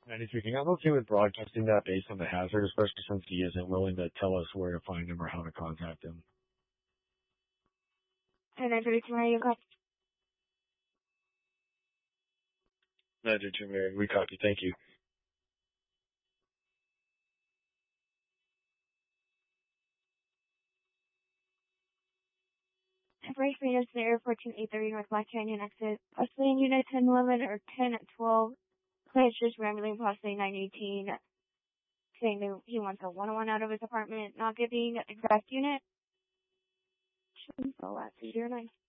And speaking, I'm okay with broadcasting that based on the hazard, especially since he isn't willing to tell us where to find him or how to contact him. And I agree to you got. I did too, Mary. We copy. Thank you. Temporary freedom to the airport to 830 North Black Canyon exit. Possibly in unit 1011 or 1012. Client's just rambling possibly 918. Saying that he wants a 101 out of his apartment, not giving exact unit. Should go at 309.